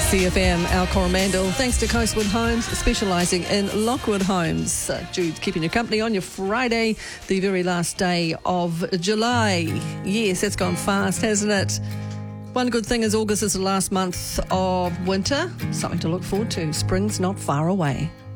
CFM, Al Coromandel. Thanks to Coastwood Homes, specialising in Lockwood homes. Jude keeping you company on your Friday, the very last day of July. Yes, it's gone fast, hasn't it? One good thing is August is the last month of winter. Something to look forward to. Spring's not far away.